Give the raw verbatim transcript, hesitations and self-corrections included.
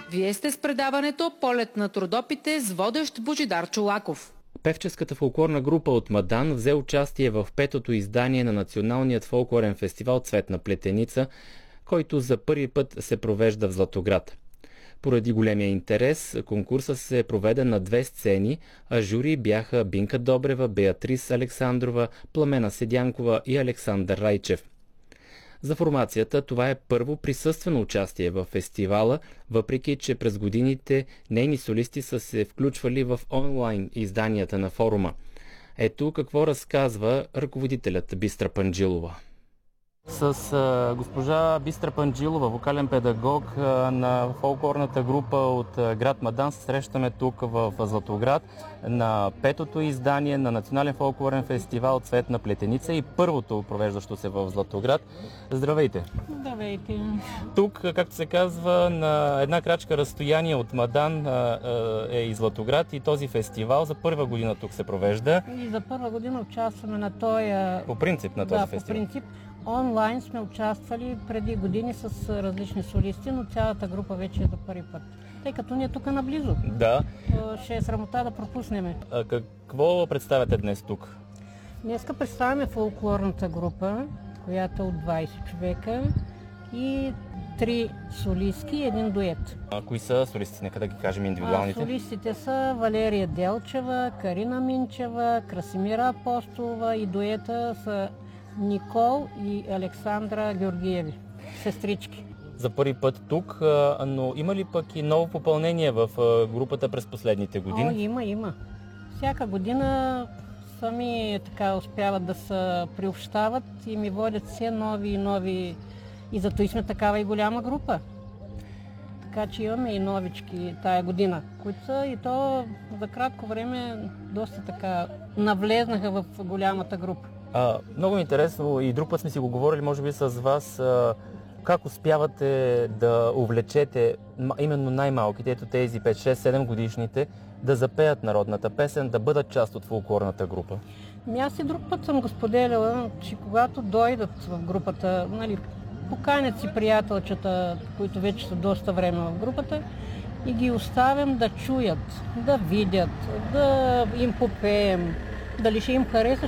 Вие сте с предаването "Полет на трудопите" с водещ Божидар Чолаков. Певческата фолклорна група от Мадан взе участие в петото издание на националният фолклорен фестивал "Цветна плетеница", който за първи път се провежда в Златоград. Поради големия интерес, конкурсът се проведе на две сцени, а жури бяха Бинка Добрева, Беатрис Александрова, Пламена Седянкова и Александър Райчев. За формацията това е първо присъствено участие в фестивала, въпреки че през годините нейни солисти са се включвали в онлайн изданията на форума. Ето какво разказва ръководителят Бистра Панджилова. С а, госпожа Бистра Панджилова, вокален педагог а, на фолклорната група от а, град Мадан, се срещаме тук в, в Златоград на петото издание на Национален фолклорен фестивал "Цветна плетеница" и първото провеждащо се в Златоград. Здравейте! Здравейте! Тук, както се казва, на една крачка разстояние от Мадан а, а, е и Златоград, и този фестивал за първа година тук се провежда. И за първа година участваме на този... По принцип на този да, фестивал. по принцип. Онлайн сме участвали преди години с различни солисти, но цялата група вече е за първи път. Тъй като ние тук наблизо. Да. Ще е срамота да пропуснем. А какво представяте днес тук? Днеска представяме фолклорната група, която е от двайсет човека и три солистки и един дует. А кои са солистите? Нека да ги кажем индивидуалните. А, солистите са Валерия Делчева, Карина Минчева, Красимира Апостолова, и дуета са Никол и Александра Георгиеви, сестрички. За първи път тук, но има ли пък и ново попълнение в групата през последните години? О, има, има. Всяка година сами така успяват да се приобщават и ми водят все нови и нови, и зато и сме такава и голяма група. Така че имаме и новички тая година, които са и то за кратко време доста така навлезнаха в голямата група. А, много интересно, и друг път сме си го говорили, може би с вас, а, как успявате да увлечете именно най-малките, ето тези пет шест седем годишните, да запеят народната песен, да бъдат част от фолклорната група? Ми аз и друг път съм го споделяла, че когато дойдат в групата, нали, поканят си приятелчета, които вече са доста време в групата, и ги оставям да чуят, да видят, да им попеем. Дали ще им хареса,